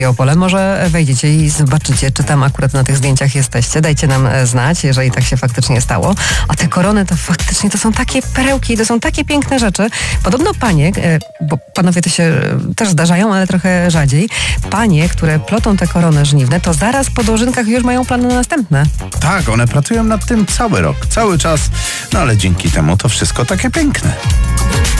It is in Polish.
Opole. Może wejdziecie i zobaczycie, czy tam akurat na tych zdjęciach jesteście. Dajcie nam znać, jeżeli tak się faktycznie stało. A te korony to faktycznie to są takie perełki, to są takie piękne rzeczy. Podobno panie, bo panowie to się też zdarzają, ale trochę rzadziej, panie, które plotą te korony żniwne, to zaraz po dożynkach już mają plany na następne. Tak, one pracują nad tym cały rok, cały czas, no ale dzięki temu to wszystko takie piękne.